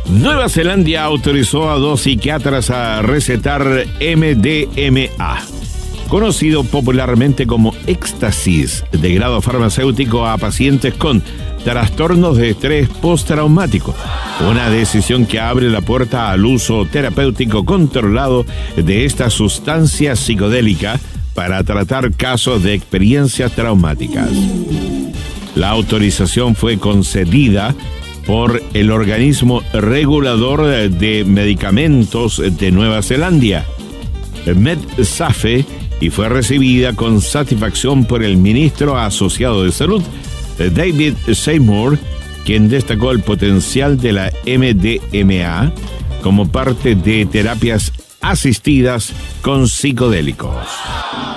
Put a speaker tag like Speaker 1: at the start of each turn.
Speaker 1: Nueva Zelanda autorizó a 2 psiquiatras a recetar MDMA, conocido popularmente como éxtasis de grado farmacéutico, a pacientes con trastornos de estrés postraumático. Una decisión que abre la puerta al uso terapéutico controlado de esta sustancia psicodélica para tratar casos de experiencias traumáticas. La autorización fue concedida por el organismo regulador de medicamentos de Nueva Zelanda, MedSafe, y fue recibida con satisfacción por el ministro asociado de Salud, David Seymour, quien destacó el potencial de la MDMA como parte de terapias asistidas con psicodélicos.